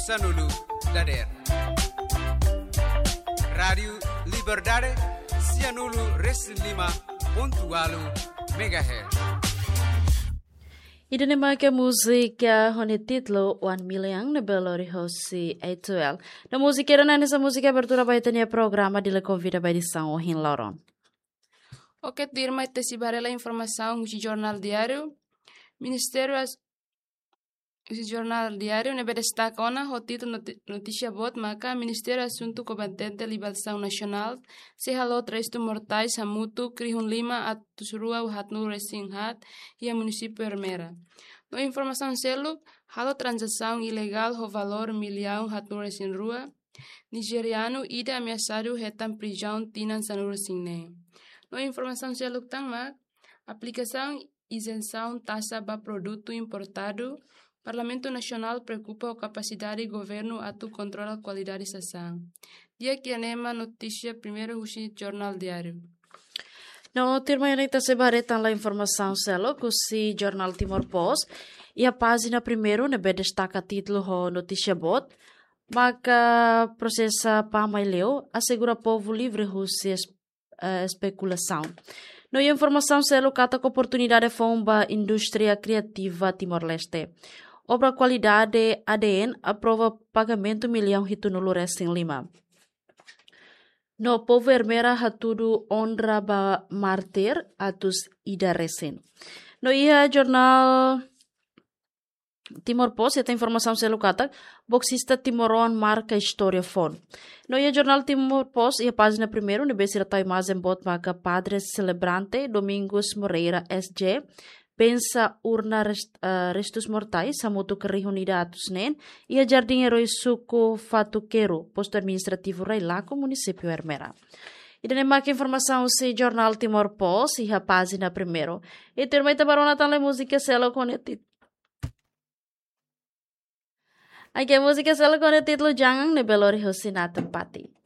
Sanulu Dader Radio Liberdade Sianulu Res5.8 MHz. Idane que música com o título One Million na Belo Horizonte Atual. Na música era nessa música abertura vai ter programa de la convida by edição Ohin Lauron. Ok, dirma tesibarela informação no Jornal Diário. Ministério o Jornal Diário nebe destaca o título notícia bot maka Ministério Assunto Competente Liberação Nacional se halou tresto mortais hamutu krihun lima atusrua hatnu racing hat e a município Hermera. No informação selo halo transação ilegal ho valor milhão hatnu racing rua nigeriano ida ameaçado retam prisão tinan sanur sinne. No informação selo tangmak aplicação isenção taxa ba produto importado. Parlamento Nacional preocupa a capacidade do governo a controlar a qualidade da ação. Dia que anema notícia primeiro o Jornal Diário. No termo ainda se barretam a informação selo que o Jornal Timor Post e a página primeiro nebe destaca título ho notícia bot, maka processa pamaileu assegura povo livre russe especulação. No informação selo cata com oportunidade fomba indústria criativa Timor-Leste. Obra qualidade ADN aprova pagamento milhão hitunulo resting lima. No povo Hermera hatudu honra ba martir atus ida recen. No ia jornal Timor Post esta informação selo cata boxista Timoron marca história fon. No ia jornal Timor Post ia página primeiro ne besira tai mais em bot marca padre celebrante Domingos Moreira SG pensa urna restos mortais samuto que reunidados nen e a jardim herói suco fatuqueiro posto administrativo rei lá com município Hermera. E daí mais informação se jornal Timor Post e a página primeiro. E termina barona tal música selo com Aqui a música selo com o título Jangan ne Belo Horizonte na Tempati.